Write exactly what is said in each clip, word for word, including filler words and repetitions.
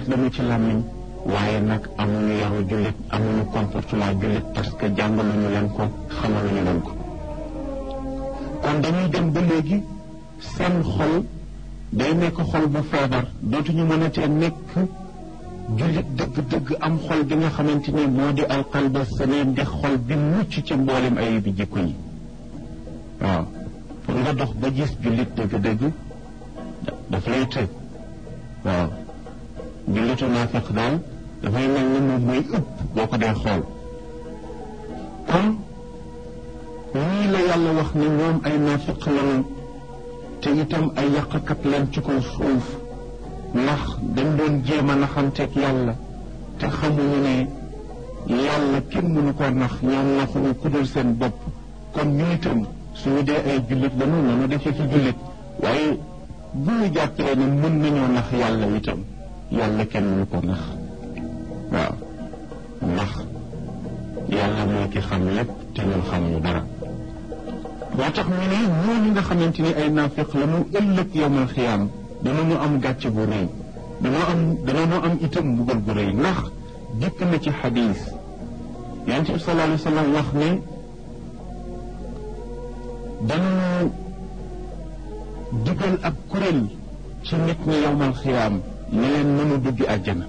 jullit lañu ci làmmiñ waaye nag amuñu yaru jullit amuñu comportement jullit parce que jàngaluñu leen ko xamaluñu leen ko kon dañuy dem ba léegi seen xol day nekk xol bu feebar dootuñu mën a tee nekk jullit dëgg-dëgg am xol bi nga xamante ni moo di alqalba salim di xol bi mucc ci mboolem ayibi jikko yi waaw pour nga dox ba gis jullit dëgg-dëgg daf lay tëj waaw jullitu naafiq daal dafay mel ni moom mooy ëpp boo ko dee xool kon ñii la yàlla wax ne ñoom ay naafiq lañu te itam ay yàqkat leen ci kaw suuf ndax dañ doon jéem a naxanteeg yàlla te xamuñu ne yàlla kenn mënu ko nax ñoom naxuñu ku dul seen bopp kon ñu itam suñu dee ay jullit lañu nanu defee fi jullit waaye bu ñu jàppee ne mën nañoo nax yàlla itam yàlla kenn mënu ko nax waaw ndax yàlla mooy ki xam lépp te ñun xamuñu dara moo tax ñu ne ñooñu nga xamante ni ay naafiq la mu ëllëg yawmal xiyaam danañu am gàcce bu rëy danoo am danañu am itam mbugal bu rëy ndax dikk na ci xadiis yonent bi sallallahu alayhi wa sallam wax ne danañu digal ab kuréel ci nit ñi yawmal xiyaam ne leen mënu dugg àjjana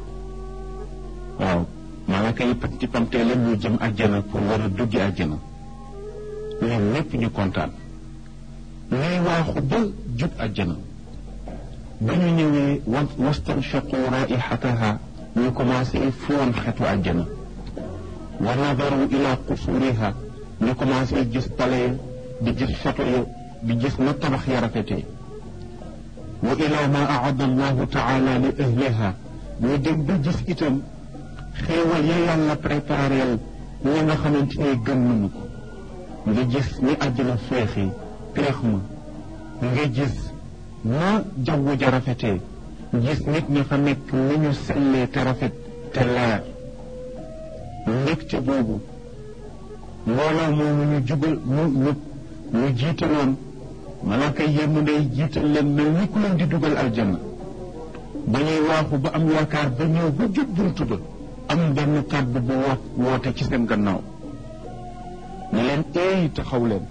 waaw malaaka yi pamti pamtee leen ñu jëm àjjana pour war a dugg àjjana ñoom ñépp ñu kontaan ñuy waaxu ba jub àjjana ba ñu ñëwee wastanshaqu raihataha ñu commencé foon xetu àjjana wa nadaru ila qusuriha ñu commencé gis palais di gis château ya di gis na tabax ya rafetee wa ila ma aada allahu taala li ahliha ñu dem ba gis itam xéewal ya yàlla prépareel ñi nga xamante ne gëm nañu ko nga gis ni àjjana feexi péex ma nga gis na jaww ja rafetee gis nit ñi fa nekk ni ñu sellee te rafet te leer mbégte boobu mbooloo moomu ñu jubal ñu ñu ñu jiitaloon malaaka yémm ndey jiital leen mel ni ku leen di dugal aljanna ba ñuy waaxu ba am yaakaar ba ñëw ba jub buntu ba am benn kàddu bu wo woote ci seen gannaaw ñu leen eey taxaw leen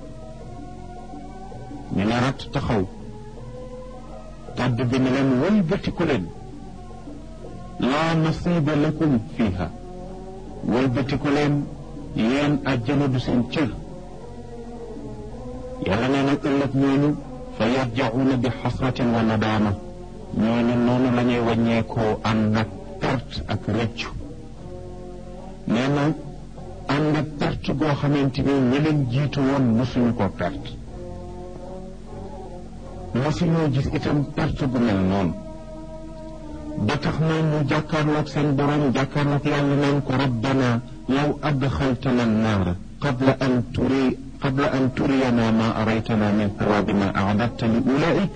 ñu ne rat taxaw kàddu bi ne leen wëlbatiku leen laa nasiba lakum fiiha wëlbatiku leen yéen àjjana du seen cër yàlla nee na ëllëg ñooñu fa yarjauna bi xasratin wa nadaama ñooñu noonu la ñuy wàññeekoo ànd ak perte ak rëccu nee na ànd ak perte goo xamante ni ñi leen jiitu woon mosuñu koo perte mosuñoo gis itam perte bu mel noonu ba tax na ñu jàkkaarloog seen borom jàkkaarloog yàlla naan ko rabbana law adxaltana annaara qabla an turi qabla an turiyana ma araytana min thawabi ma aadadta li ulaik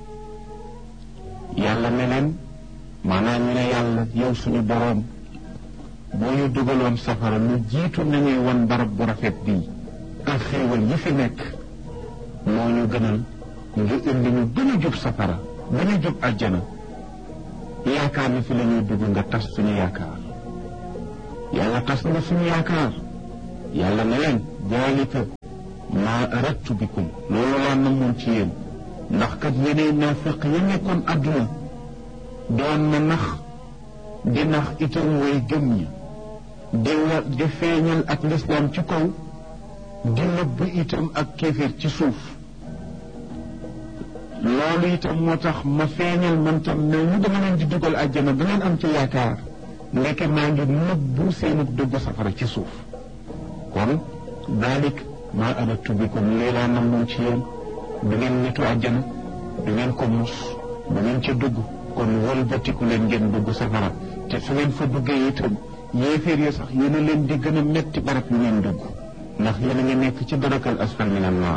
yàlla ne leen maanaam ñu ne yàlla yow suñu boroom boo ñu dugaloon safara lu jiitu nañuy wan barab bu rafet bii ak xéewal yi fi nekk moo ñu gënal nga indi ñu gën a jub safara gën a jub àjjana yaakaar ni fi la ñuy dugg nga tas suñu yaakaar yàlla tas nga suñu yaakaar yàlla ne leen daalika maa aradtu bikum loolu laa namoon ci yéen ndax kat yeneen naafiq ya nekkoon àdduna doon na nax di nax itam way gëm ñi di wa di feeñal ak lislaam ci kaw di nëbb itam ak kéeféer ci suuf loolu itam moo tax ma feeñal man tam ne ñu dama leen di dugal àjjana ba ngeen am ci yaakaar ndeke maa ngi nëbbu seenu dugg safara ci suuf kon daalik maa aradtu bikum lii laa namoon ci yéen du ngeen nitu àjjana du ngeen ko mus du ngeen ca dugg kon wëlbatiku leen ngeen dugg safara te su ngeen fa duggee itam yéeféer yi sax yéen a leen di gën a metti barab yu ngeen dugg ndax yéen a ngi nekk ci darakal asfal min annaar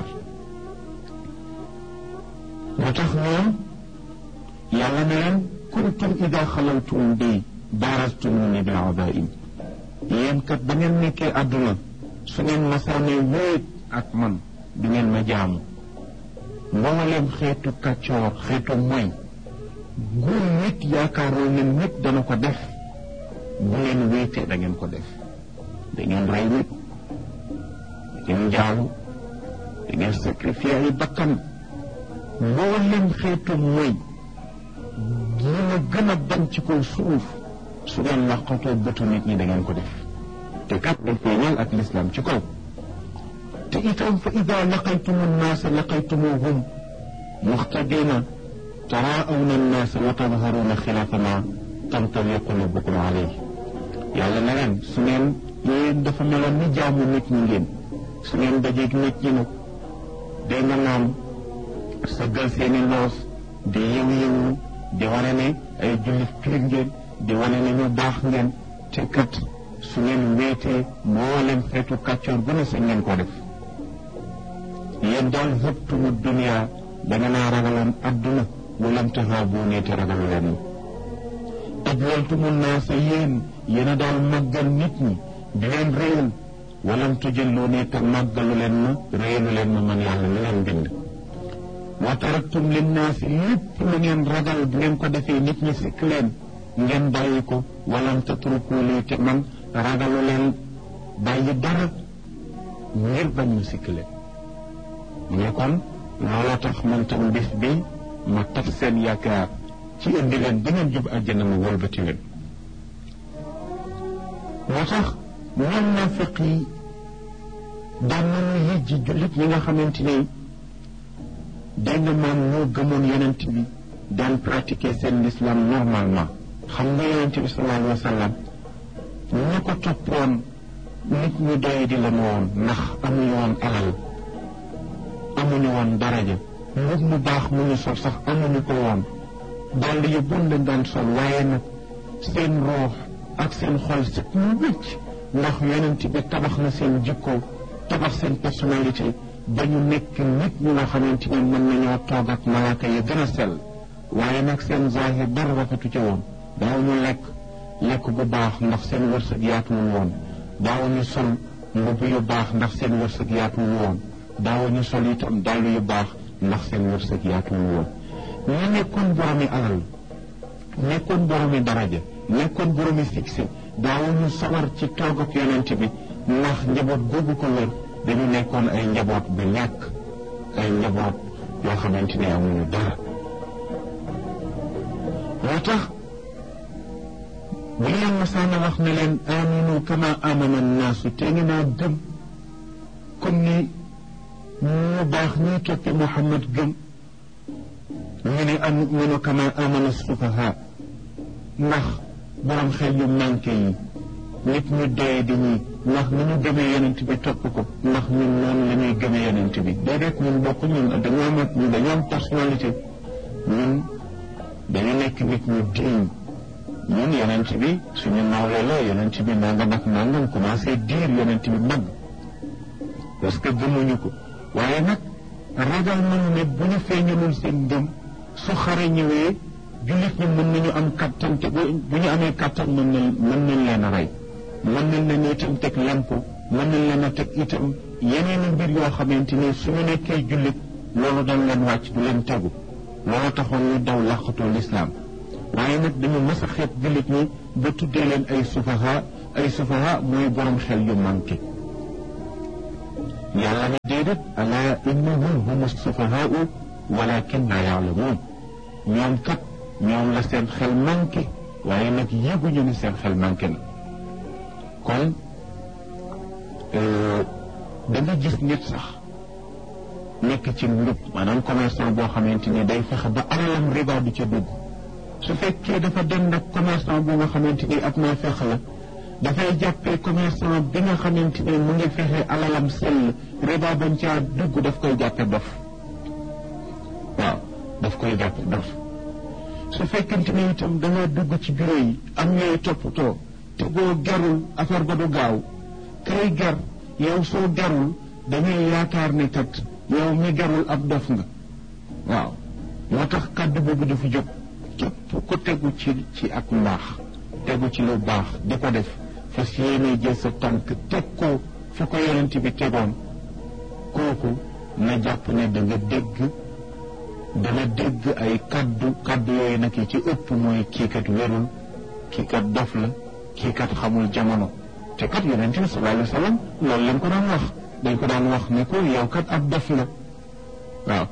moo tax ñoom yàlla ne leen kuntum ida xalaltum bi baarastumuni bil adaim yéen kat ba ngeen nekkee àdduna su ngeen masaanee wéet ak man du ngeen ma jaamu mbooleem xeetu kàccoor xeetu moy nguur nit yaakaaroo ne nit dana ko def bu ngeen wéetee da ngeen ko def da ngeen rey nit da ngeen njaalu da ngeen sacrifier ay bakkan mboolem xeetu mooy yi nga gën a bañ ci kaw suuf su ngeen laqatoo bëtu nit ñi da ngeen ko def te kat dañ feeñal ak lislaam ci kaw te itam fa ida laqaytumu nnaasa laqaytumuhum muxtadina taraawna annaasa wa tadharuuna xilaafa ma tamtawi qulubukum alayhi yàlla na leen su ngeen yéen dafa meloon ni jaamu nit ñi ngeen su ngeen dajeeg nit ñi nag day nga naan sëggal seeni loos di yiw yiwlu di wane ne ay jullit piir ngeen di wane ne ñu baax ngeen te kat su ngeen wéetee moo leen xeetu kàccoor bu ne sa ngeen ko def yéen daal hëbtumu dunia da nga naa ragaloon adduna walam tahaabuni te ragalu leen ni ajlaltumu naasa yéen yéen a daal màggal nit ñi di leen réyal walam tujalluni te màggalu leen ma réyalu leen ma man yàlla li leen bind wa taraktum linnaasi lépp lu ngeen ragal bu ngeen ko defee nit ñi sikk leen ngeen bàyyi ko walam tatruku lii te man ragalu leen bàyyi dara ngir bañ ñu sikk leen mu ne kon looloo tax man tam bis bi ma taf seen yaakaar ci indi leen ba ngeen jub àjjana ma wëlbati leen moo tax ñoom naafiq yi daan nañu yëjji jullit ñi nga xamante ni dégg nga maam ñoo gëmoon yonent bi daan pratiquer seen l'islam normalement xam nga yonent bi sallallahu alayhi wa sallam ñu ko toppoon nit ñu doy di la woon ndax amuñu woon alal amuñu woon daraja mbub mu baax mu ñu sol sax amuñu ko woon dàll yu bon lañ daan sol waaye nag seen roox ak seen xol set mu wécc ndax yonent bi tabax na seen jikko tabax seen personnalité ba ñu nekk nit ñi nga xamante ne mën nañoo toog ak malaaka yi gën a sell waaye nag seen zahir dara rafetu ca woon daawuñu lekk lekk bu baax ndax seen wërsëg yaatuwul woon daawuñu sol mbubb yu baax ndax seen wërsëg yaatuwul woon daawuñu sol itam dàll yu baax ndax seen wërsëg yaatuwul woon ñu nekkoon boromi alal nekkoon boromi daraja nekkoon boromi succès daawuñu sawar ci toog ak yonent bi ndax njaboot googu ko wër dañu nekkoon ay njaboot bu ñàkk ay njaboot yoo xamante ne amuñu dara moo tax bu leen masaana wax ne leen aminu kama amana naasu te ngi naa gëm comme ni ñu baax ñuy toppi Muhammad gëm ñu ne aminu kama amana sufaha ndax borom xel yu manqué yi nit ñu doye di ñi ndax ni ñu gëmee yonent bi topp ko ndax ñun noonu la ñuy gëmee yonent bi déedéet ñun bokk ñun dañoo am ñun dañoo am personnalité ñun dañu nekk nit ñu diiñ ñun yonent bi suñu nawle la yonent bi nangam ak nangam commencé diir yonent bi mag parce que gëmuñu ko waaye nag ragal nañu ne bu ñu feeñalul seen ngëm su xare ñëwee jullit ñi mën nañu am kattan te bu ñu amee kattan mën nañ mën nañ leen a rey mën nañ leen itam teg lempo mën nañ leen a teg itam yeneen mbir yoo xamante ni suñu nekkee jullit loolu dañ leen wàcc du leen tegu loolu taxoon ñu daw làqatoo lislaam waaye nag dañu mës a xeet jullit ñi ba tuddee leen ay sufaha ay sufaha mooy borom xel yu manqué yàlla ne déedéet ala innahum humu sufahaau walakin la yaalamuun ñoom kat ñoom la seen xel manqué waaye nag yëguñu ni seen xel manqué na kon da nga gis nit sax nekk ci ndub maanaam commerçant boo xamante ni day fexe ba alalam riba du ca dugg su fekkee dafa dem nag commerçant bu nga xamante ni ab naa fex la dafay jàppee commerçant bi nga xamante ni mu ngi fexe alalam sell riba bañ caa dugg daf koy jàppe dof waaw daf koy jàppe dof su fekkente ne itam da nga dugg ci bureau yi am ñooy toppatoo te boo gerul affaire ba du gaaw kay ger yow soo gerul dañuy yaakaar ne kat yow mi gerul ab dof nga waaw moo tax kàddu boobu dafa jóg képp ku tegu ci ci ak mbaax tegu ci lu baax di ko def fas yéene jël sa tànk teg ko fu ko yonent bi tegoon kooku na jàpp ne da nga dégg dana dégg ay kaddu kaddu yooyu nag yi ci ëpp mooy kii kat wérul kii kat dof la kii kat xamul jamono te kat yonent bi sallallahu alayhi wa sallam loolu lañ ko daan wax dañ ko daan wax ne ko yow kat ab dof la waaw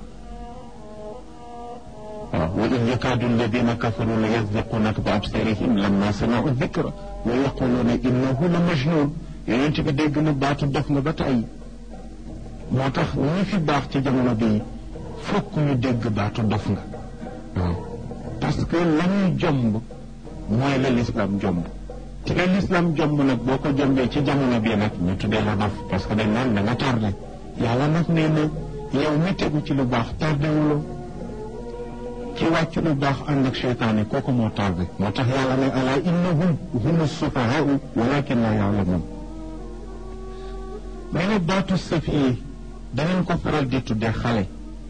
waaw wa in yakaadu alladina kafaru la yasbiquunaka bi absarihim lamma sami'u dikra wa yaquluuna innahu la majnun yonent bi dégg na baatu dof nga ba tey moo tax ñi fi baax ci jamono bii fokk ñu dégg baatu dof nga waaw parce que la ñuy jomb mooy la lislaam jomb te la lislaam jomb nag boo ko jombee ci jamono bii nag ñu tuddee la dof parce que dañ naan da nga tardé yàlla nag nee na yow mi tegu ci lu baax tardé wuloo ki wàcc lu baax ànd ak seytaane kooku moo tardé moo tax yàlla ne ala innahum humu sufahaau walakin la yaalamun mais nag baatu safi danañ ko faral di tuddee xale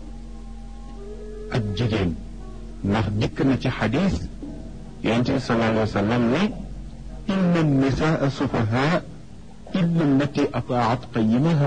ak jigéen ndax dikk na ci xadis yonent bi sallallahu alayhi wa sallam ne inna nisaa sufahaa illa allati ataat qayimaha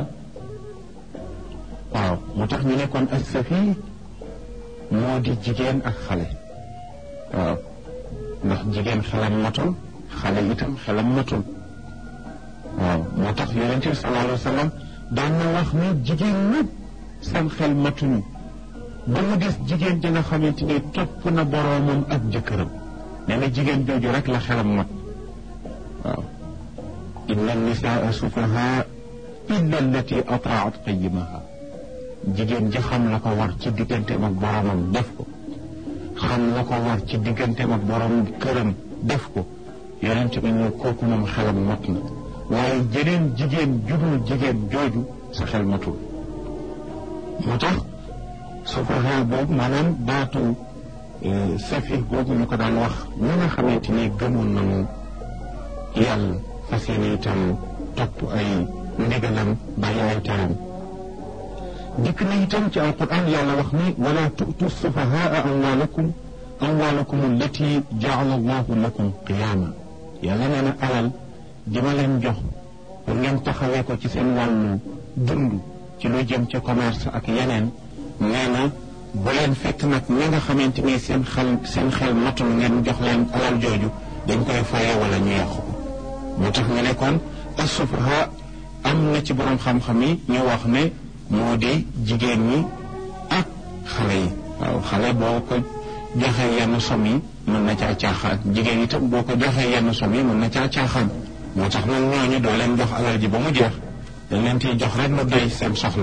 waaw moo tax ñu ne kon as safi moo di jigéen ak xale waaw ndax jigéen xelam matul xale itam xelam matul waaw moo tax yonent bi sallallahu alayhi wa sallam daan na wax ne jigéen ñëpp seen xel matuñu ba mu des jigéen ji nga xamante ni topp na boroomam ak jëkkëram nee na jigéen jooju rek la xelam mat waaw inna nisaa sufahaa illa allati ataat qayimaha jigéen ji xam la ko war ci digganteem ak boroomam def ko xam la ko war ci digganteem ak boroom këram def ko yonent bi ne kooku moom xelam mat na waaye jeneen jigéen judul jigéen jooju sa xel matul moo tax sufahaa boobu maanaam baatu safi boobu ñu ko daan wax ñi nga xamante ni gëmoon nañu yàlla fas yéene itam topp ay ndigalam bàyyi ay teram dikk na itam ci alquran yàlla wax ni wala tu'tu sufahaa amwaalakum amwaalakum allati jaala allahu lakum qiyaama yàlla nee na alal ji ma leen jox pour ngeen taxawee ko ci seen wàllu dund ci lu jëm ca commerce ak yeneen nee na bu leen fekk nag ñi nga xamante ni seen xel seen xel matul ngeen jox leen alal jooju dañ koy foye wala ñu yàqu moo tax ñu ne kon as-sufaha am na ci borom xam-xam yi ñu wax ne moo di jigéen ñi ak xale yi waaw xale boo ko joxee yenn som yi mën na caa caaxaan jigéen itam boo ko joxee yenn som yi mën na caa caaxaan moo tax nag ñooñu doo leen jox alal ji ba mu jeex dañ leen ciy jox rek lu doy seen soxla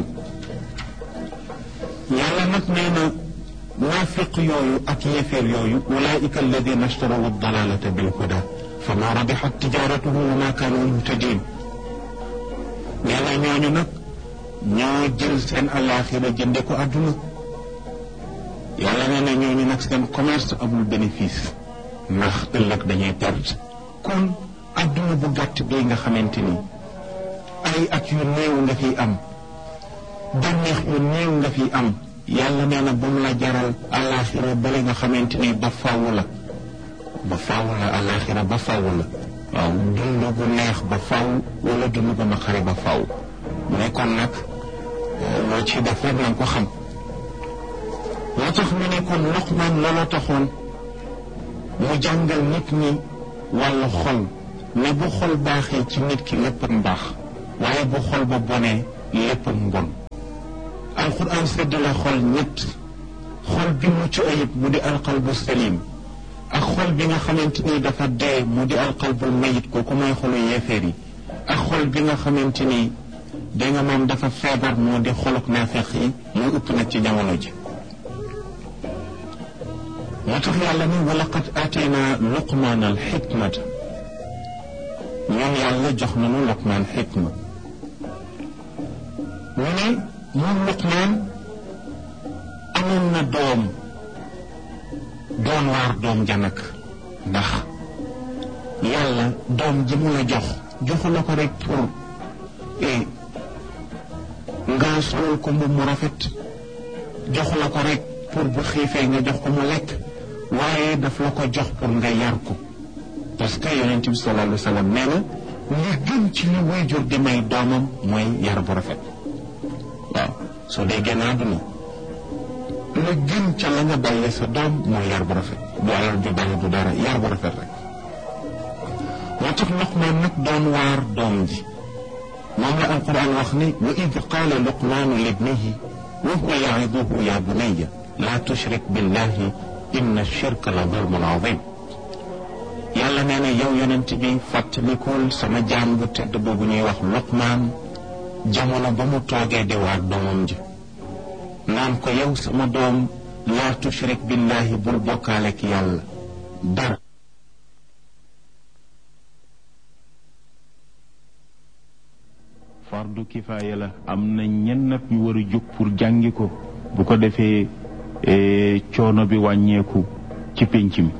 yàlla nag nee na naafiq yooyu ak yéeféer yooyu ulaika alladina ashtaraw dalalata bilhuda fa ma rabixat tijaratuhum wa ma kaanu muhtadin nee na ñooñu nag ñoo jël seen alaxira jënde ko àdduna yàlla nee na ñooñu nag seen commerce amul bénéfice ndax ëllëg dañuy perte kon àdduna bu gàtt bii nga xamante ni ay at yu néew nga fiy am bànneex yu néew nga fiy am yàlla nee na bu mu la jaral alaxira bale nga xamante ni ba faaw la ba faaw la alaxira ba faaw la waaw dund gu neex ba faaw wala dund gu naqari ba faaw mu ne kon nag loo ci def rek nañ ko xam loo tax mu ne kon Luqmaan looloo taxoon mu jàngal nit ñi wàllu xol ne bu xol baaxee ci nit ki léppam baax waaye bu xol ba bonee léppam bon alquran sedd la xol ñett xol bi mucc ayib mu di alqalbu salim ak xol bi nga xamante ni dafa dee mu di alqalbul mayit kooku mooy xolu yéeféer yi ak xol bi nga xamante ni da nga moom dafa feebar moo di xoluk naafeq yi moo ëpp nag ci jamono ji moo tax yàlla ni wa laqad aatayna luqmaana al xikmata ñoom yàlla jox nañu Luqmaan xikma ñu ne moom Luqmaan amoon na doom doon waar doom ja nag ndax yàlla doom ji mu la jox joxu la ko rek pour nga solal ko mbubb mu rafet joxu la ko rek pour bu xiifee nga jox ko mu lekk waaye daf la ko jox pour nga yar ko parce que yonent bi sallallahu alayhi wa sallam nee na li gën ci li waajur di may doomam mooy yar bu rafet waaw soo dee génn àdduna la gën ca la nga bàyyee sa doom mooy yar bu rafet du alal ju bari du dara yar bu rafet rek moo tax Luqmaan nag doon waar doom ji moom la alquran wax ni wa id qaala luqmaanu libnihi wa huwa ya'iduhu ya bunayya laa tushrik billahi inna shirka la zulmun azim yàlla nee na yow yonent bi fàttalikul sama jaam bu tedd boobu ñuy wax Luqmaan jamono ba mu toogee di waar doomam ji naan ko yow sama doom laa tushrik billahi bul bokkaale ak yàlla dara fardu kifaaya la am na ñenn nag ñu war a jóg pour jàngi ko bu ko defee coono bi wàññeeku ci pénc mi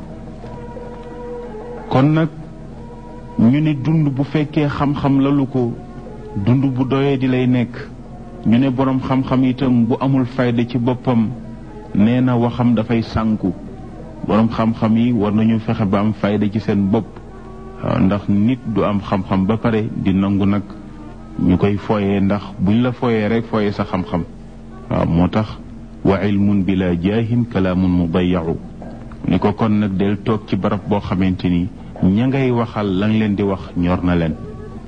kon nag ñu ne dund bu fekkee xam-xam lalu ko dund bu doyee di lay nekk ñu ne boroom xam-xam itam bu amul fayda ci boppam nee na waxam dafay sànku boroom xam-xam yi war nañu fexe ba am fayda ci seen bopp waaw ndax nit du am xam-xam ba pare di nangu nag ñu koy fooyee ndax buñ la fooyee rek fooyee sa xam-xam waaw moo tax wa ilmun bila jaahin kalaamun mudayacu ni ko kon nag del toog ci barab boo xamante ni ña ngay waxal lañ leen di wax ñor na leen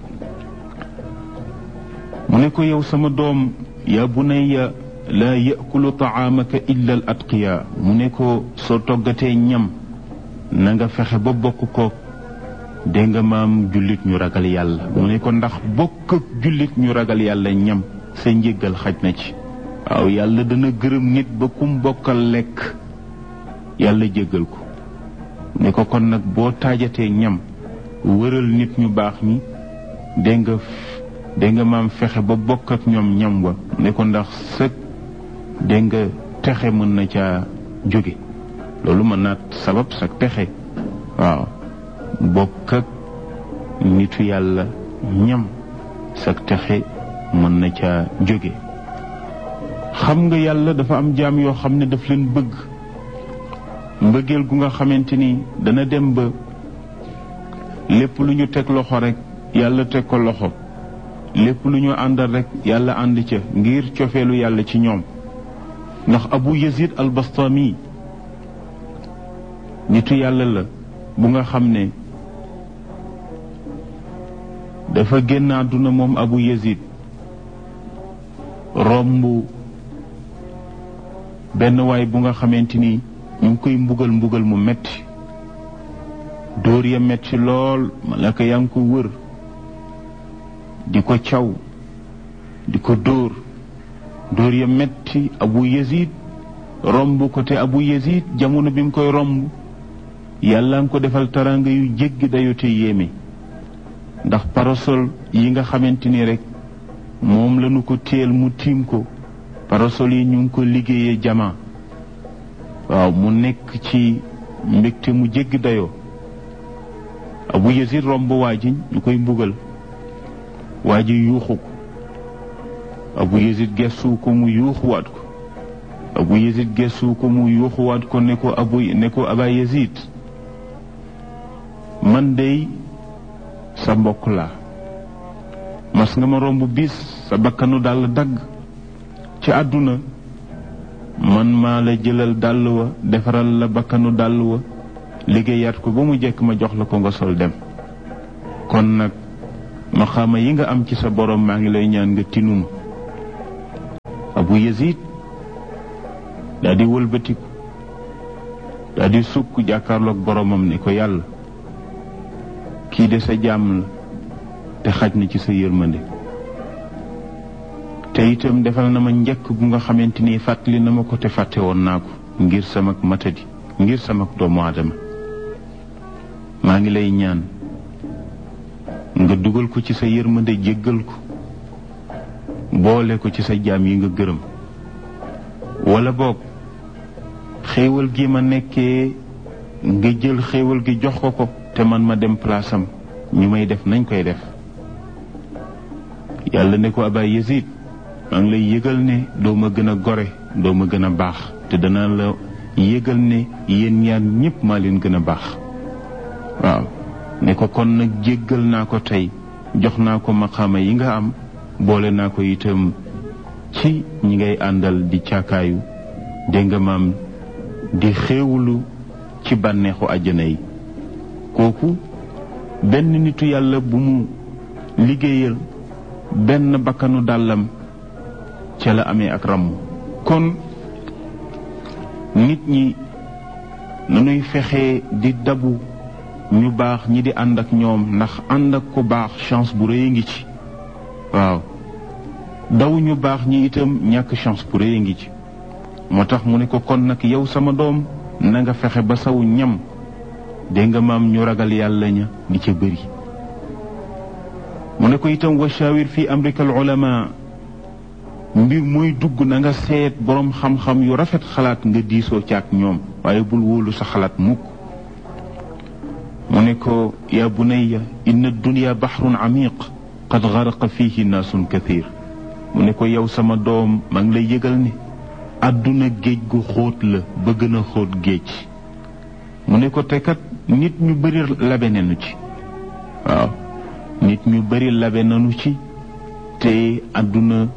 mu ne ko yow sama doom yaa bunayya laa yakulu taamaka illa al atqiya mu ne ko soo toggatee ñam na nga fexe ba bokk ko dégg nga maam jullit ñu ragal yàlla mu ne ko ndax bokk ak jullit ñu ragal yàlla ñam sa njéggal xaj na ci waaw yàlla dana gërëm nit ba kum bokkal lekk yàlla jéggal ko ne ko kon nag boo taajatee ñam wëral nit ñu baax ñi dégg nga dégg nga maam fexe ba bokk ak ñoom ñam wa ne ko ndax sëg dégg nga texe mën na caa jóge loolu mën naa sabab sa texe waaw bokk ak nitu yàlla ñam sa texe mën na caa jóge xam nga yàlla dafa am jaam yoo xam ne daf leen bëgg mbëggeel gu nga xamante ni dana dem ba lépp lu ñu teg loxo rek yàlla teg ko loxo lépp lu ñu àndal rek yàlla ànd ca ngir cofeelu yàlla ci ñoom ndax Abu Yazid al-Bastami nitu yàlla la bu nga xam ne dafa génn àdduna moom Abu Yazid romb benn waay bu nga xamante ni ñu ngi koy mbugal mbugal mu metti dóor ya metti lool malaka yaa ngi ko wër di ko caw di ko dóor dóor ya metti Abu Yazid romb ko te Abu Yazid jamono bi mu koy romb yàlla nga ko defal taranga yu jéggi dayo te yéeme ndax parasol yi nga xamante ni rek moom lañu ko téel mu tiim ko parasol yi ñu ngi ko liggéeyee jama waaw mu nekk ci mbégte mu jéggi dayoo Abu Yazid romb waa ji ñu koy mbugal waa ji yuuxu ko Abu Yazid gestu ko mu yuuxuwaat ko Abu Yazid gestu ko mu yuuxuwaat ko ne ko abu ne ko Aba Yazid man dey sa mbokk laa mas nga ma romb bis sa bakkanu dàll dagg ci àdduna man maa la jëlal dàll wa defaral la bakkanu dàll wa liggéeyaat ko ba mu jekk ma jox la ko nga sol dem kon nag ma xama yi nga am ci sa borom maa ngi lay ñaan nga tinuma Abu Yazid daa di wëlbatiku daa di sukk jàkkaarloog boromam ne ko yàlla kii de sa jaam la te xaj na ci sa yërmande te itam defal na ma njëkk bu nga xamante ni fàttali na ma ko te fàtte woon naa ko ngir sama matadi ngir sama doomu aadama maa ngi lay ñaan nga dugal ko ci sa yërmande jéggal ko boole ko ci sa jaam yi nga gërëm wala boog xéewal gi ma nekkee nga jël xéewal gi jox ko ko te man ma dem place am ñu may def nañ koy def yàlla ne ko Aba Yazid maa ngi lay yëgal ne doo ma gën a gore doo ma gën a baax te danaa la yëgal ne yéen ñaar ñëpp maa leen gën a baax waaw ne ko kon nag jéggal naa ko tey jox naa ko maqaama yi nga am boole naa ko itam ci ñi ngay àndal di caakaayu dégg nga maam di xéewlu ci bànneexu àjjana yi kooku benn nitu yàlla bu mu liggéeyal benn bakkanu dàllam ca la amee ak ràmm kon nit ñi nanuy fexe di dabu ñu baax ñi di ànd ak ñoom ndax ànd ak ku baax chance bu rëy ngi ci waaw daw ñu baax ñi itam ñàkk chance bu rëy ngi ci moo tax mu ne ko kon nag yow sama doom na nga fexe ba saw ñam dégg nga maam ñu ragal yàlla ña di ca bëri mu ne ko itam wa shawir fi amrika al ulama mbir muy dugg na nga seet boroom xam-xam yu rafet xalaat nga diisoo ci ak ñoom waaye bul wóolu sa xalaat mukk mu ne ko yaa bunayya inna dunya bahrun amiq qad garaqa fihi naasun kathir mu ne ko yow sama doom maa ngi lay yëgal ne àdduna géej gu xóot la ba gën a xóot géej mu ne ko te kat nit ñu bari labe nañu ci waaw nit ñu bari labe nañu ci te àdduna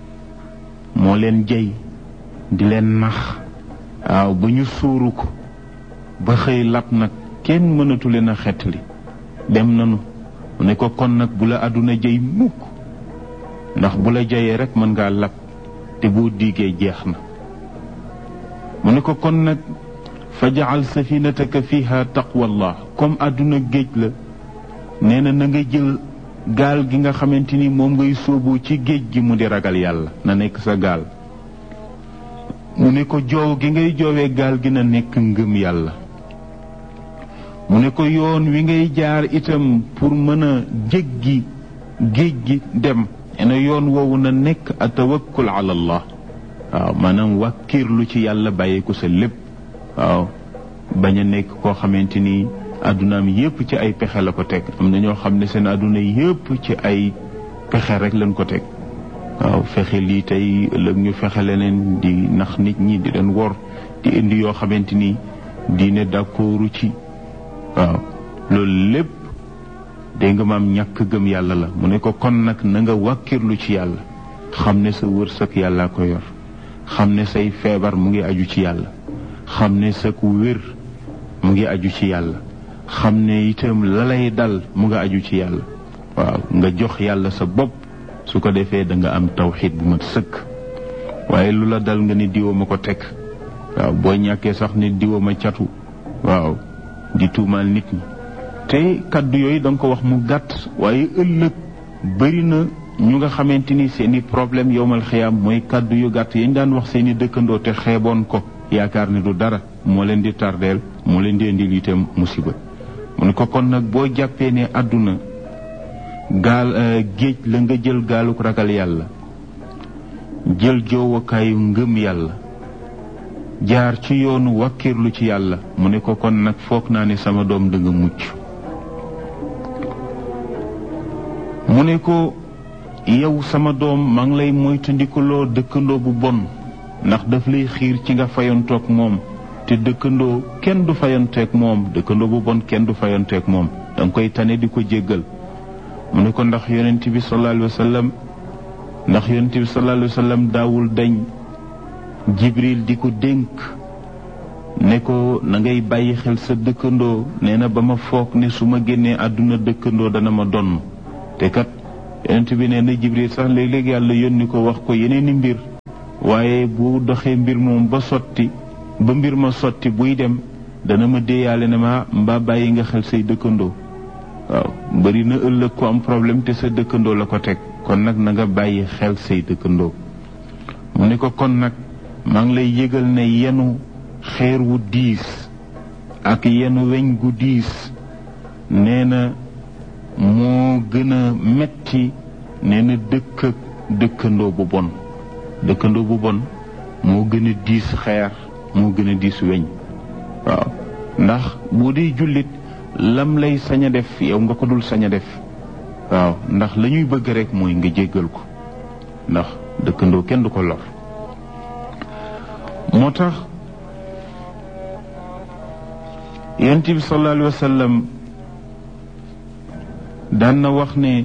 moo leen jey di leen nax waaw ba ñu suuru ko ba xëy lab nag kenn mënatu leen a xettali dem nanu mu ne ko kon nag bu la àdduna jey mukk ndax bu la jeyee rek mën ngaa lab te boo diigee jeex na mu ne ko kon nag faj'al safinataka fiha taqwallah comme àdduna géej la nee na na nga jël gaal gi nga xamante ni moom ngay sóobu ci géej gi mu di ragal yàlla na nekk sa gaal mu ne ko joow gi ngay joowee gaal gi na nekk ngëm yàlla mu ne ko yoon wi ngay jaar itam pour mën a jéggi géej gi dem ena yoon woowu na nekk a tawakkul ala allah waaw maanaam wàkkirlu ci yàlla bàyyi ko sa lépp waaw bañ a nekk koo xamante ni addunaam yépp ci ay pexe la ko teg am na ñoo xam ne seen adduna yépp ci ay pexe rek lañ ko teg waaw fexe lii tey ëllëg ñu fexe leneen di nax nit ñi di leen wor di indi yoo xamante ni diine d'accordu ci waaw loolu lépp dégg nga maam ñàkk gëm yàlla la mu ne ko kon nag na nga wàkkirlu ci yàlla xam ne sa wërsëg yàllaa ko yor xam ne say feebar mu ngi aju ci yàlla xam ne sa ku wér mu ngi aju ci yàlla xam ne itam la lay dal mu nga aju ci yàlla waaw nga jox yàlla sa bopp su ko defee da nga am tawxiid bu mat sëkk waaye lu la dal nga ni diwa ma ko teg waaw boo ñàkkee sax ni diwa ma catu waaw di tuumaal nit ñi te kaddu yooyu da nga ko wax mu gàtt waaye ëllëg bëri na ñu nga xamante ni seeni problème yowmal xiyaam mooy kaddu yu gàtt yañ daan wax seeni dëkkandoo te xeeboon ko yaakaar ne du dara moo leen di tardeel moo leen di indil itam musiba mu ne ko kon nag boo jàppee ne àdduna gaal géej la nga jël gaaluk ragal yàlla jël joowakaayu ngëm yàlla jaar ci yoonu wàkkirlu ci yàlla mu ne ko kon nag foog naa ne sama doom da nga mucc mu ne ko yow sama doom maa ngi lay moytandikuloo dëkkandoo bu bon ndax daf lay xiir ci nga fayontoog moom te dëkkandoo kenn du fayonteeg moom dëkkandoo bu bon kenn du fayonteeg moom danga koy tane di ko jéggal mu ne ko ndax yonent bi sallallahu alayhi wa sallam ndax yonent bi sallallahu alayhi wa sallam daawul dañ jibril di ko dénk ne ko na ngay bàyyi xel sa dëkkandoo nee na ba ma foog ne su ma génnee àdduna dëkkandoo dana ma donn te kat yonent bi nee na jibril sax léeg-léeg yàlla yónni ko wax ko yeneeni mbir waaye bu doxee mbir moom ba sotti ba mbir ma sotti buy dem dana ma déeyaale ne ma mbaa bàyyi nga xel say dëkkandoo waaw bari na ëllëg ko am problème te sa dëkkandoo la ko teg kon nag na nga bàyyi xel say dëkkandoo mu ne ko kon nag maa ngi lay yëgal ne yenu xeer wu diis ak yenu weñ gu diis nee na moo gën a metti nee na dëkk ak dëkkandoo bu bon dëkkandoo bu bon moo gën a diis xeer moo gën a diis weñ waaw ndax boo dee jullit lam lay sañ a def yow nga ko dul sañ a def waaw ndax la ñuy bëgg rek mooy nga jéggal ko ndax dëkkandoo kenn du ko lor moo tax yonent bi sallallahu alayhi wa sallam daan na wax ne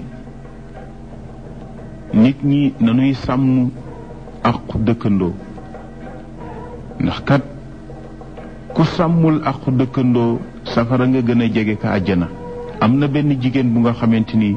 nit ñi nanuy sàmm aqu dëkkandoo ndax kat ku sàmmul aqu dëkkandoo safara nga gën a jege ka àjjana. am na benn jigéen bu nga xamante ni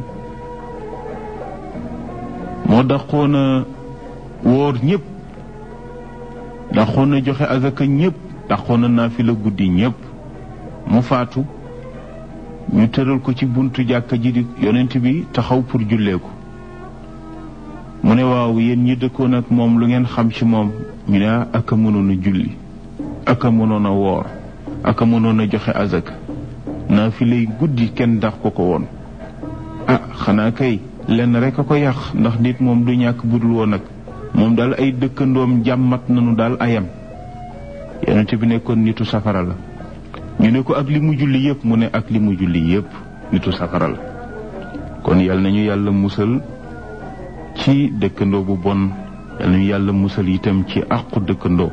moo daqoon a wóor ñëpp, daqoon a joxe azaka ñëpp, daqoon a naafila guddi ñëpp. mu faatu ñu tëral ko ci buntu jàkka ji di yonent bi taxaw pour jullee ko. mu ne waaw yéen ñi dëkkoon ak moom lu ngeen xam ci moom. ñu ne ak a mënoon a julli, ak a mënoon a woor, ak a mënoon a joxe azaka, naafilay guddi kenn dax ko ko woon. ah xanaa kay lenn rek a ko yàq, ndax nit moom du ñàkk budul woon nag moom daal ay dëkkandoom jàmmat nañu daal ayam. yonent bi nekkoon nitu safara la. ñu ne ko ak li mu julli yëpp, mu ne ak li mu julli yëpp nitu safara la. kon yal nañu yàlla musal ci dëkkandoo bu bon, yal nañu yàlla musal itam ci àqu dëkkandoo.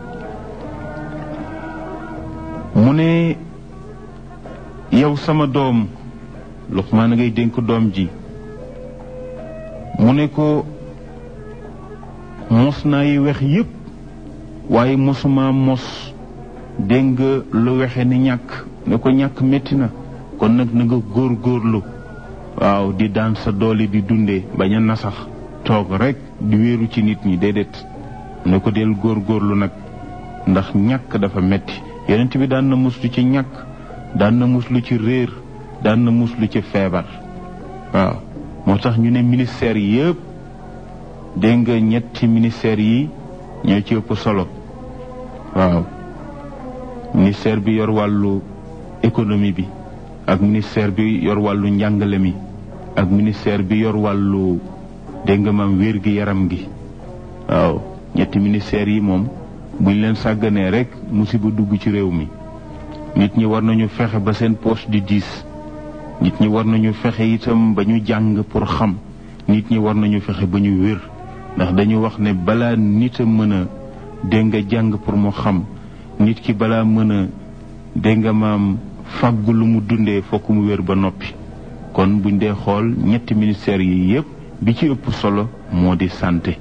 mu ne yow sama doom, Luqmaan ngay dénk doom ji, mu ne ko mos naa yi wex yëpp waaye mosuma mos dégg nga lu wexe ni ñàkk. ne ko ñàkk métti na, kon nag na nga góor góorlu waaw di daan sa doole di dundee, bañ a nasax toog rek di wéeru ci nit ñi, déedéet. ne ko del góor góorlu nag, ndax ñàkk dafa metti. yonent bi daan na muslu ci ñàkk, daan na muslu ci réer, daan na muslu ci feebar. waaw moo tax ñu ne ministère yëpp dégg nga ñetti ministère yi ñoo ci ëpp solo. waaw ministère bi yor wàllu économie bi, ak ministère bi yor wàllu njàngale mi, ak ministère bi yor wàllu dégg nga maam wér gi yaram gi. waaw ñetti ministère yi moom buñ leen sàgganee rek musiba dugg ci réew mi. nit ñi war nañu fexe ba seen poche di diis, nit ñi war nañu fexe itam ba ñu jàng pour xam, nit ñi war nañu fexe ba ñu wér, ndax dañu wax ne balaa nit a mën a dégg nga jàng pour mu xam, nit ki balaa mën a dégg nga maam fàggu lu mu dundee fokk mu wér ba noppi. kon buñ dee xool ñetti ministères yi yépp bi ci ëpp solo moo di santé.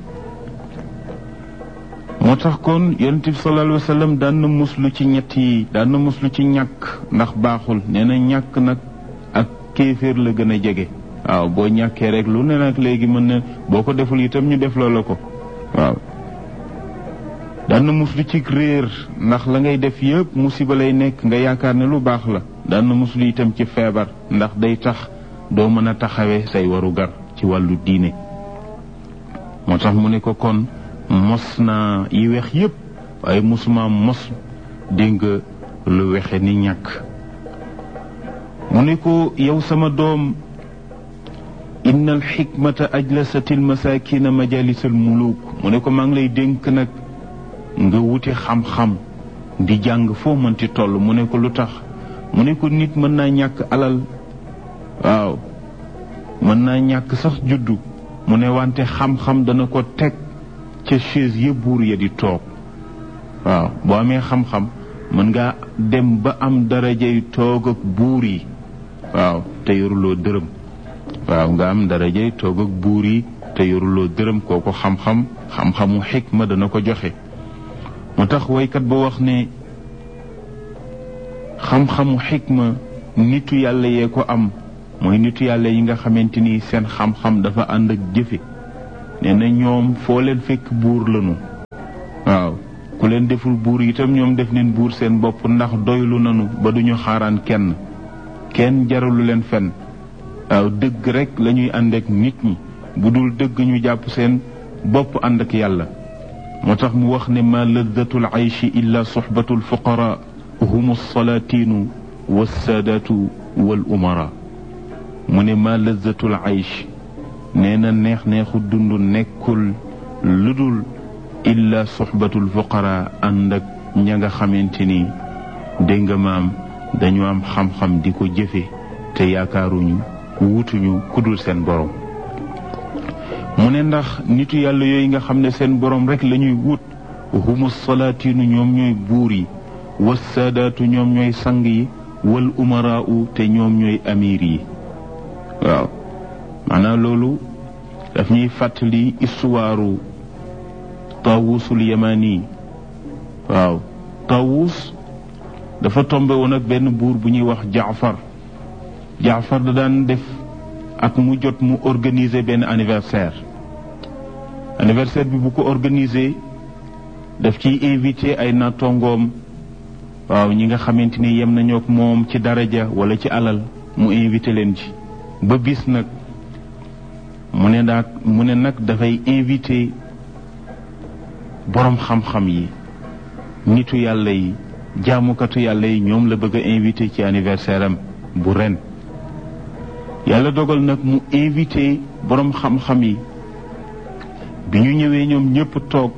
moo tax kon yonent bi sallallahu alayhi wa sallam daan na muslu ci ñett yi, daan na muslu ci ñàkk ndax baaxul. nee na ñàkk nag ak kéeféer la gën a jege. waaw boo ñàkkee rek lu ne nag léegi mën na boo ko deful itam ñu def loola ko. waaw daan na muslu ci réer, ndax la ngay def yëpp musiba lay nekk, nga yaakaar ne lu baax la. daan na muslu itam ci feebar, ndax day tax doo mën a taxawee say waru gar ci wàllu diine. moo tax mu ne ko kon mos naa yi wex yëpp waaye mosuma mos dégg nga lu wexe ni ñàkk. mu ne ko yow sama doom, inna al xikmata ajlasat al masakina majalis al muluk. mu ne ko maa ngi lay dénk nag nga wuti xam-xam di jàng foo mënti toll. mu ne ko lu tax? mu ne ko nit mën naa ñàkk alal, waaw mën naa ñàkk sax juddu, mu ne wante xam-xam dana ko teg ca chaise ya buur ya di toog. waaw boo amee xam-xam mën ngaa dem ba am darajay toog ak buur yi, waaw te yoruloo dërëm. waaw nga am darajay toog ak buur yi te yoruloo dërëm, kooku xam-xam xam-xamu xikma dana ko joxe. moo tax waykat ba wax ne xam-xamu xikma nitu yàlla yee ko am, mooy nitu yàlla yi nga xamante ni seen xam-xam dafa ànd ak jëfe. nee na ñoom foo leen fekk buur lanu. waaw ku leen deful buur itam ñoom def neen buur seen bopp, ndax doylu nanu ba duñu xaaraan kenn kenn jaralu leen fenn. waaw dëgg rek la ñuy ànd ak nit ñi, bu dul dëgg ñu jàpp seen bopp ànd ak yàlla. moo tax mu wax ne ma laddatul ayshi illa soxbatul fuqara hum salaatinu wassaadatu wal umara. mu ne ma laddatul ayshi, nee na neex neexu dund nekkul lu dul illa soxbatul fuqara, ànd ak ña nga xamante ni dégg nga maam dañu am xam-xam di ko jëfe te yaakaaruñu wutuñu kudul seen borom. mu ne ndax nitu yàlla yooyu nga xam ne seen borom rek la ñuy wut, humu salaatinu ñoom ñooy buur yi, wassaadaatu ñoom ñooy sang yi, wal umaraau te ñoom ñooy amir yi. waaw maanaam loolu daf ñuy fàttali istuwaaru Taawusul Yamani. waaw Taawus dafa tombe woon ak benn buur bu ñuy wax Jaafar Jaafar da daan def ak mu jot mu organiser benn anniversaire anniversaire bi bu ko organiser daf ciy invité ay nattongoom waaw ñi nga xamante ni yem nañoo ak moom ci daraja wala ci alal mu invité leen ci ba bis nag mu ne nag mu ne nag dafay invité boroom xam-xam yi nitu yàlla yi jaamukatu yàlla yi ñoom la bëgg a invité ci anniversaire am bu ren yàlla dogal nag mu invité boroom xam-xam yi bi ñu ñëwee ñoom ñépp toog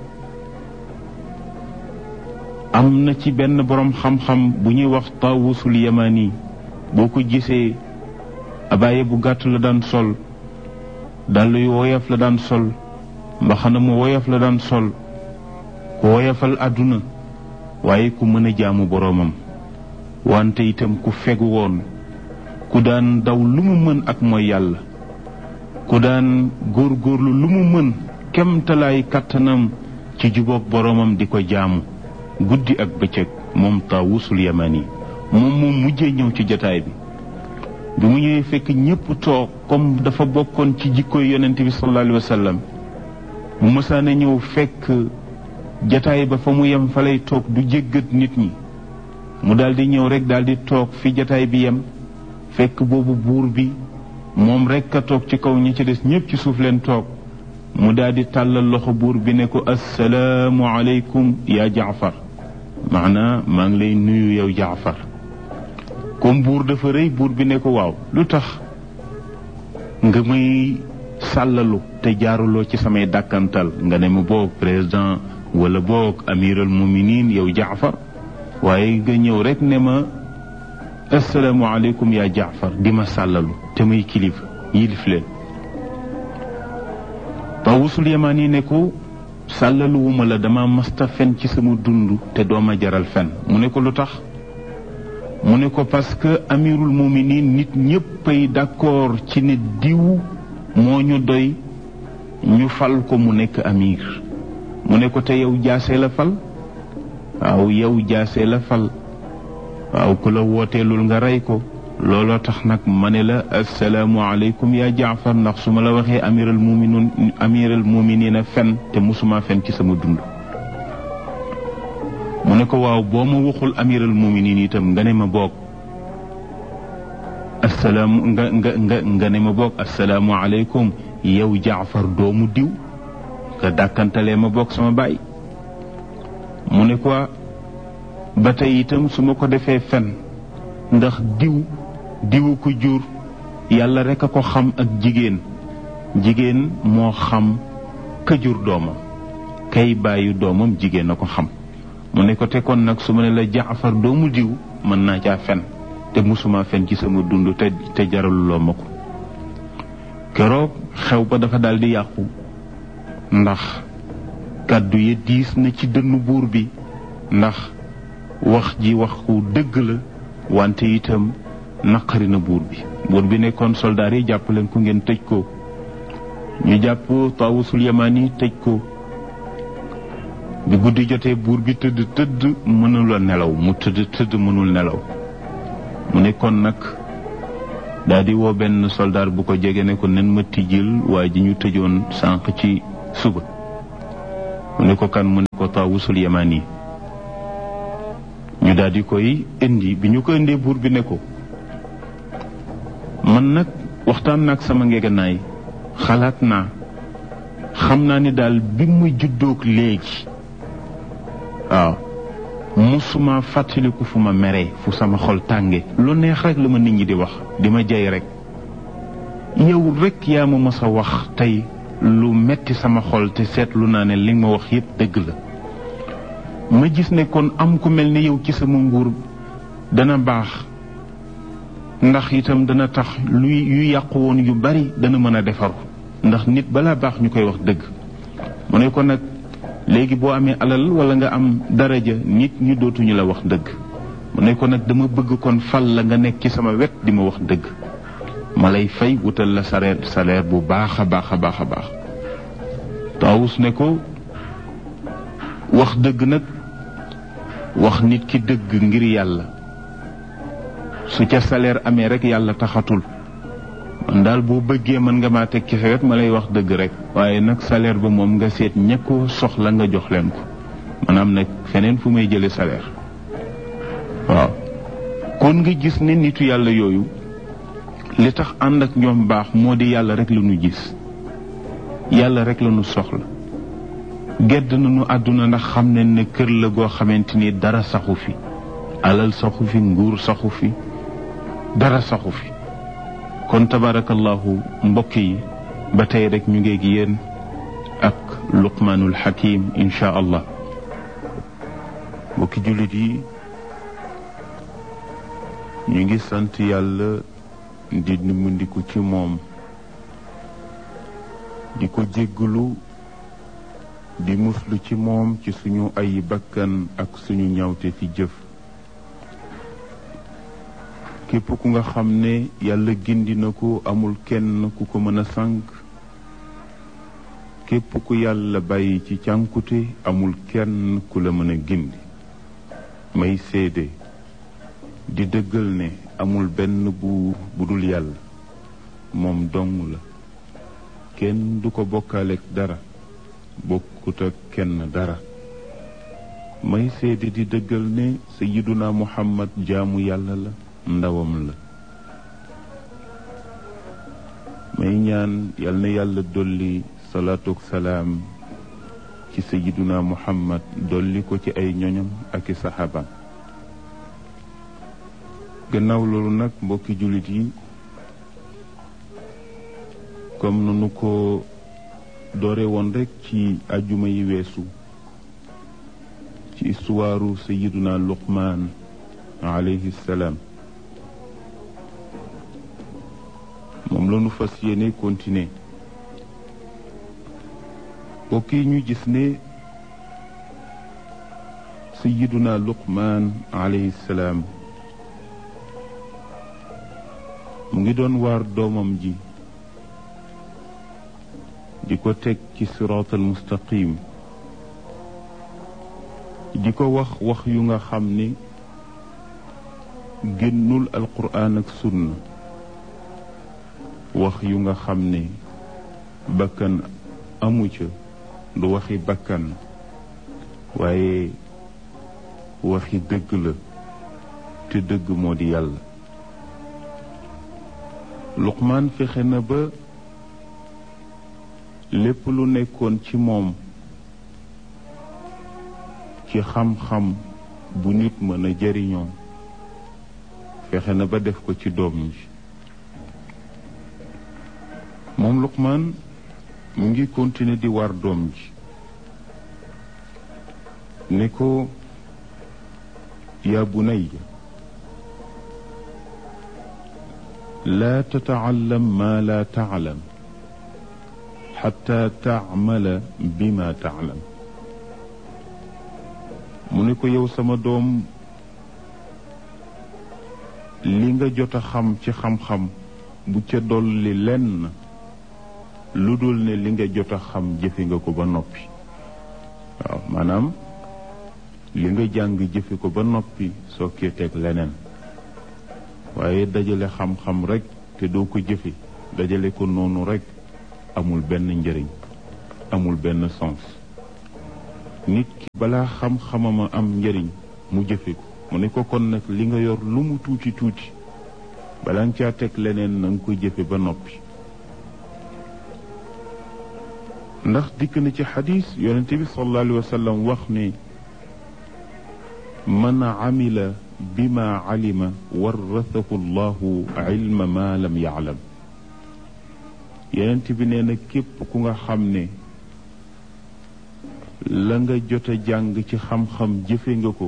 am na ci benn boroom xam-xam bu ñuy wax Taawusul Yamani boo ko gisee abaaye bu gàtt la daan sol dàll yu woyof la daan sol mbaxana mu woyof la daan sol ku woyofal àdduna waaye ku mën a jaamu boroomam wante itam ku fegu woon ku daan daw lu mu mën ak mooy yàlla ku daan góorgóorlu lu mu mën kemtalaay kàttanam ci jubóog boroomam di ko jaamu guddi ak bëccëg moom Taawusul Yamani moom moom mujjee ñëw ci jataay bi bi mu ñëwee fekk ñépp toog comme dafa bokkoon ci jikkoy yonent bi sallallahu alayhi wa sallam bu mësaane ñëw fekk jataay ba fa mu yem fa lay toog du jéggat nit ñi mu daldi ñëw rek daldi toog fi jataay bi yem fekk boobu buur bi moom rek a toog ci kaw ñi ci des ñépp ci suuf leen toog mu daldi tàllal loxo buur bi ne ko assalaamu aleykum yaa Jaafar maanaa maa ngi lay nuyu yow Jaafar comme buur dafa rëy buur bi ne ko waaw lu tax nga may sàllalu te jaaruloo ci samay dàkkantal nga ne ma boog président wala boog amiral muminin yow Jaafar waaye nga ñëw rek ne ma assalaamu aleykum yaa Jaafar di ma sàllalu te muy kilifa yilif leen Taawusul Yamani ne ko sàllaluwuma la dama masta fen ci sama dund te dooma jaral fen mu ne ko lu tax mu ne ko parce que amirul muminin nit ñéppay d'accord ci ne diw moo ñu doy ñu fal ko mu nekk amir mu ne ko te yow jaase la fal waaw yow jaase la fal waaw ku la wooteelul nga rey ko looloo tax nag ma ne la assalaamu aleykum yaa Jaafar ndax su ma la waxee amiral muminin amiral muminina fen te musuma fen ci sama dund mu ne ko waaw boo ma waxul amiral muminin itam nga ne ma boog assalaamu nga nga nga nga ne ma boog assalaamu aleykum yow Jaafar doomu diw nga dàkkantalee ma boog sama baay mu ne ko ba tey itam su ma ko defee fen ndax diw diwu ko jur yàlla rek a ko xam ak jigéen jigéen moo xam ka jur doomam kay bàyyi doomam jigéen a ko xam mu ne ko te kon nag su ma ne la Jaafar doomu diw mën naa caa fen te musuma fen ci sama dund te te jaraluloo ma ko keroog xew ba dafa daldi yàqu ndax kàddu yi diis na ci dënnu buur bi ndax wax ji wax ku dëgg la wante itam naqari na buur bi buur bi nekkoon soldaar yi jàpp leen ku ngeen tëj ko ñu jàpp Taawusul Yamani tëj ko bi guddi jotee buur bi tëdd tëdd mënul a nelaw mu tëdd tëdd mënul nelaw mu nekkoon nag daal di woo benn soldaar bu ko jege ne ko nen ma tijjil waa ji ñu tëjoon sànq ci suba mu ne ko kan mu ne ko Taawusul Yamani ñu daal di koy indi bi ñu ko indee buur bi ne ko man nag waxtaan naag sama ngeganaay xalaat naa xam naa ni daal bi mu juddoog léegi waaw musuma fàttaliku fu ma meree fu sama xol tànge lu neex rek la ma nit ñi di wax di ma jay rek yow rek yaa ma mës a wax tey lu metti sama xol te seetlu naa ne li nga ma wax yépp dëgg la ma gis ne kon am ku mel ni yow ci sama nguur dana baax ndax itam dana tax luy yu yàqu woon yu bari dana mën a defaru ndax nit balaa baax ñu koy wax dëgg mu ne ko nag léegi boo amee alal wala nga am daraja nit ñi dootuñu la wax dëgg mu ne ko nag dama bëgg kon fal la nga nekk ci sama wet di ma wax dëgg ma lay fay wutal la salaire salaire bu baax a baax a baax a baax Taawus ne ko wax dëgg nag wax nit ki dëgg ngir yàlla su ca salaire amee rek yàlla taxatul man daal boo bëggee mën nga maa teg ci sa wet ma lay wax dëgg rek waaye nag salaire ba moom nga seet ña ko soxla nga jox leen ko maanaam nag feneen fu may jële salaire waaw kon nga gis ne nitu yàlla yooyu li tax ànd ak ñoom baax moo di yàlla rek la ñu gis yàlla rek la ñu soxla gedd nañu àdduna ndax xam ne ne kër la goo xamante ni dara saxu fi alal saxu fi nguur saxu fi dara saxu fi kon tabarakallahu mbokk yi ba tey rek ñu ngeeg yéen ak luqmaanul hakim insha allah mbokki jullit yi ñu ngi sant yàlla di nimbandiku ci moom di ko jéggalu di muslu ci moom ci suñu ay bakkan ak suñu ñawte fi jëf képp ku nga xam ne yàlla gindi na ko amul kenn ku ko mën a sànk képp ku yàlla bàyyi ci cànkute amul kenn ku la mën a gindi may seede di dëggal ne amul benn buur bu dul yàlla moom dong la kenn du ko bokkaaleek dara bokkut ak kenn dara may seede di dëggal ne sayyiduna muhammad jaamu yàlla la ndawam la may ñaan yal na yàlla dolli salaatu ak salaam ci sayyiduna muhammad dolli ko ci ay ñoñam ak i saxaabam gannaaw loolu nag mbokki jullit yi comme nanu ko doore woon rek ci ajjuma yi weesu ci istuwaaru sayiduna luqmaan alayhi salaam moom la nu fas yéene continuer bokk yi ñu gis ne sayiduna luqmaan alayhi salaam mu ngi doon waar doomam ji di ko teg ci siraatal mustaqim di ko wax wax yu nga xam ni génnul alquraan ak sunna wax yu nga xam ne bakkan amu ca du waxi bakkan waaye waxi dëgg la te dëgg moo di yàlla Luqmaan fexe na ba lépp lu nekkoon ci moom ci xam-xam bu nit mën a jariñoo fexe na ba def ko ci doom ji moom Luqmaan mu ngi continuer di war doom ji ne ko yaa bunayya laa tata'allam maa laa ta'lam xataa taamala bima taalam mu ne ko yow sama doom li nga jot a xam ci xam-xam bu ca dolli lenn lu dul ne li nga jot a xam jëfe nga ko ba noppi waaw maanaam li nga jàng jëfe ko ba noppi soo kee teg leneen waaye dajale xam-xam rekk te doo ko jëfe dajale ko noonu rekk amul benn njëriñ amul benn sens nit ki balaa xam-xamama am njëriñ mu jëfe ko mu ne ko kon nag li nga yor lu mu tuuti tuuti balaa nga caa teg leneen na nga ko jëfe ba noppi ndax dikk na ci xadis yonente bi sallallahu alayhi wa sallam wax ne man amila bima alima warrathahu llahu ilma ma lam yaalam yonent bi nee na képp ku nga xam ne la nga jot a jàng ci xam-xam jëfe nga ko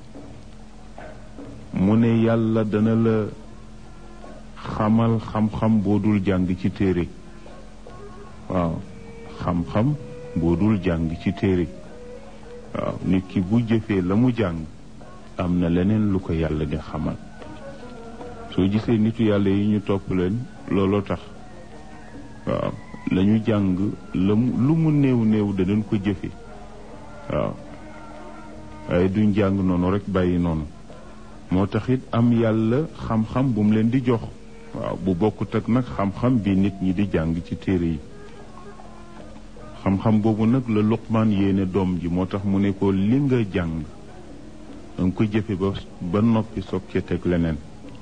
mu ne yàlla dana la xamal xam-xam boo dul jàng ci téere waaw xam-xam boo dul jàng ci téere waaw nit ki bu jëfee la mu jàng am na leneen lu ko yàlla di xamal soo gisee nitu yàlla yi ñu topp leen looloo tax waaw la ñu jàng la lu mu néew néew danañ ko jëfe waaw waaye duñ jàng noonu rek bàyyi noonu moo tax it am yàlla xam-xam bu mu leen di jox waaw bu bokkut ak nag xam-xam bi nit ñi di jàng ci téere yi xam-xam boobu nag la Luqmaan yéene doom ji moo tax mu ne ko li nga jàng danga ko jëfe ba ba noppi soog ca teg leneen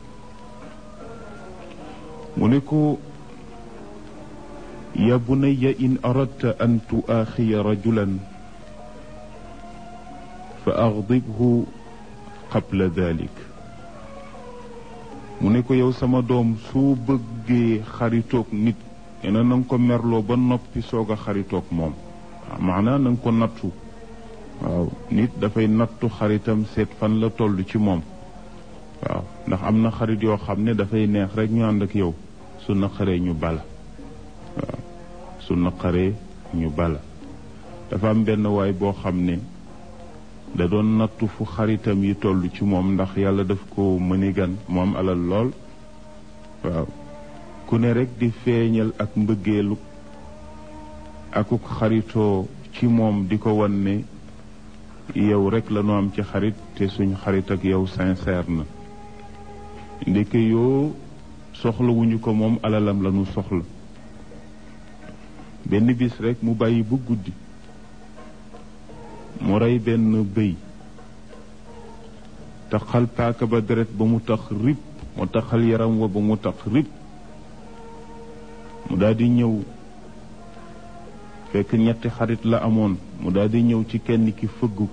mu ne ko ya bunayya in aradta an tuaaxiya rajulan fa agdibhu qabla dalik mu ne ko yow sama doom soo bëggee xaritoog nit ena na nga ko merloo ba noppi soog a xaritoog moom maanaa na nga ko nattu waaw nit dafay nattu xaritam seet fan la toll ci moom waaw ndax am na xarit yoo xam ne dafay neex rek ñu ànd ak yow su naqaree ñu bala waaw su naqaree ñu bala dafa am benn waay boo xam ne da doon nattu fu xaritam yi toll ci moom ndax yàlla daf ko mëni gan moom alal lool waaw ku ne rek di feeñal ak mbëggeelu akuk xaritoo ci moom di ko wan ne yow rek la nu am ci xarit te suñ xarit ak yow sincère na ndeke yoo soxla wuñu ko moom alalam la nu soxla benn bis rek mu bàyyi bu guddi mu rey benn bëy taxal paaka ba deret ba mu tax rib mu taxal yaram wa ba mu tax rib mu daldi ñëw fekk ñetti xarit la amoon mu daldi ñëw ci kenn ki fëgg ko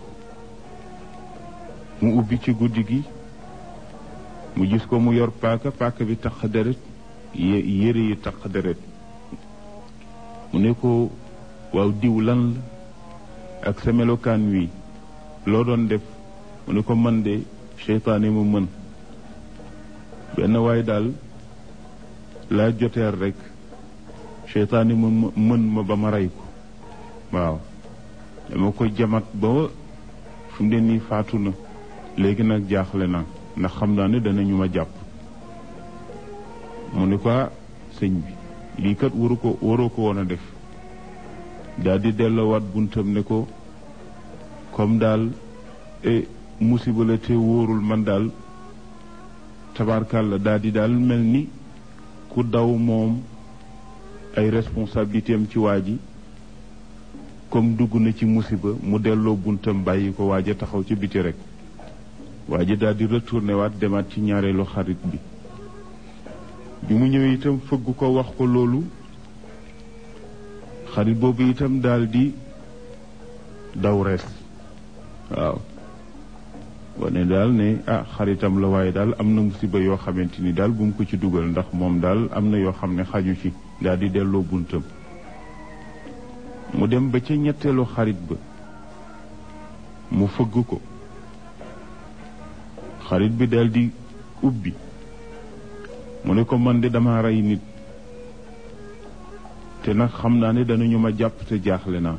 mu ubbi ci guddi gi mu gis ko mu yor paaka paaka bi tax deret yére yi tax deret mu ne ko waaw diw lan la ak sa melokaan wi loo doon def mu ne ko man de seytaane mu mën benn waay daal laa joteer rek seytaane mu mën ma ba ma rey ko waaw dama ko jamat ba fu mu ne nii faatu na léegi nag jaaxle na ndax xam naa ne danañu ma jàpp mu ne ko sëñ bi lii kat waru ko waroo ko woon a def daal di delloowaat buntam ne ko comme daal e musiba la te wóorul man daal tabarkàlla daal di daal mel ni ku daw moom ay responsabilité am ci waa ji comme dugg na ci musiba mu delloo buntam bàyyi ko waaja taxaw ci biti rek waa ji daal di retourné waat demaat ci ñaareelu xarit bi bi mu ñëwee itam fëgg ko wax ko loolu xarit boobu itam daal di daw rees waaw wane daal ne ah xaritam la waaye daal am na musiba yoo xamante ni daal bu mu ko ci dugal ndax moom daal am na yoo xam ne xaju ci daal di delloo buntam mu dem ba ca ñetteelu xarit ba mu fëgg ko xarit bi daal di ubbi mu ne ko man de dama rey nit te nag xam naa ne danañu ma jàpp te jaaxle naa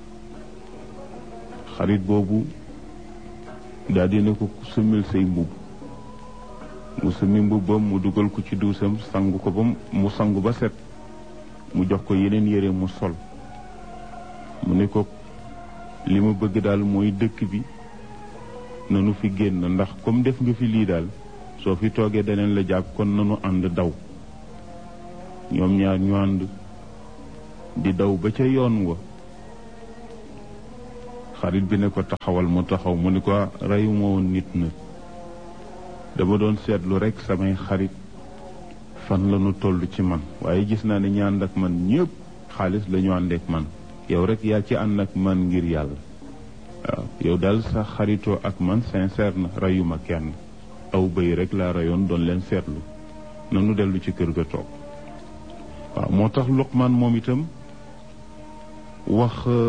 xarit boobu daal di ne ko sumil say mbubb mu sumi mbubbam mu dugal ko ci duusam sangu ko ba mu sangu ba set mu jox ko yeneen yére mu sol mu ne ko li ma bëgg daal mooy dëkk bi nanu fi génn ndax comme def nga fi lii daal soo fi toogee daneen la jàpp kon nanu ànd daw ñoom ñaar ñu ànd di daw ba ca yoon wa xarit bi ne ko taxawal mu taxaw mu ne ko reyuma woon nit na dama doon seetlu rekk samay xarit fan la nu toll ci man waaye gis naa ne ñi ànd ak man ñépp xaalis la ñu àndeek man yow rek yaa ci ànd ak man ngir yàlla waaw yow daal sa xaritoo ak man sincère na reyuma kenn aw bëy rek laa reyoon doon leen seetlu nanu dellu ci kër ga toog waaw moo tax Luqmaan moom itam wax